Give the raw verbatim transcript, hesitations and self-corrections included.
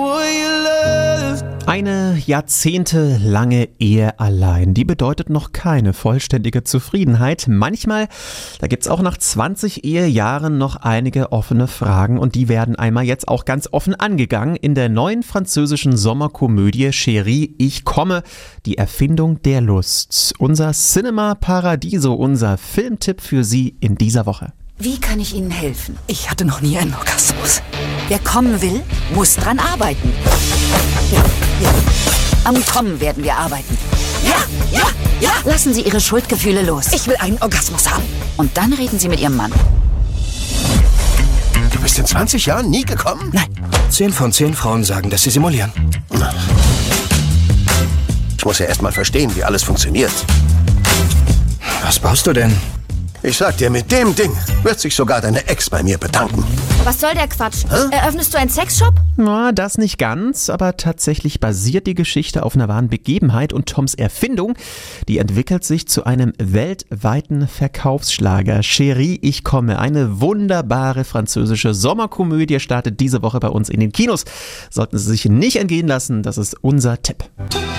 Eine jahrzehntelange Ehe allein, die bedeutet noch keine vollständige Zufriedenheit. Manchmal, da gibt's auch nach zwanzig Ehejahren noch einige offene Fragen und die werden einmal jetzt auch ganz offen angegangen in der neuen französischen Sommerkomödie Chérie, ich komme, die Erfindung der Lust. Unser Cinema Paradiso, unser Filmtipp für Sie in dieser Woche. Wie kann ich Ihnen helfen? Ich hatte noch nie einen Orgasmus. Wer kommen will, muss dran arbeiten. Am Kommen werden wir arbeiten. Ja, ja, ja. Lassen Sie Ihre Schuldgefühle los. Ich will einen Orgasmus haben. Und dann reden Sie mit Ihrem Mann. Du bist in zwanzig Jahren nie gekommen? Nein. Zehn von zehn Frauen sagen, dass sie simulieren. Ich muss ja erst mal verstehen, wie alles funktioniert. Was baust du denn? Ich sag dir, mit dem Ding wird sich sogar deine Ex bei mir bedanken. Was soll der Quatsch? Hä? Eröffnest du einen Sexshop? Na, das nicht ganz, aber tatsächlich basiert die Geschichte auf einer wahren Begebenheit und Toms Erfindung, die entwickelt sich zu einem weltweiten Verkaufsschlager. Chérie, ich komme, eine wunderbare französische Sommerkomödie startet diese Woche bei uns in den Kinos. Sollten Sie sich nicht entgehen lassen, das ist unser Tipp.